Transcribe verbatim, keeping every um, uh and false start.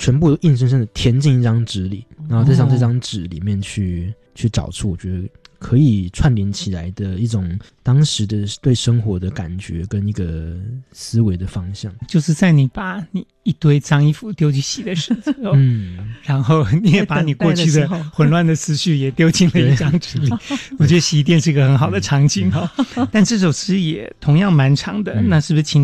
全部硬生生的填进一张纸里，然后再从这张纸里面去去找出我觉得可以串联起来的一种当时的对生活的感觉跟一个思维的方向。 就是在你把你一堆脏衣服丢去洗的时候， 嗯， 然后你也把你过去的混乱的思绪也丢进了一张纸里。我觉得洗衣店是一个很好的场景哈、哦。但这首诗也同样蛮长的，嗯、那是不是请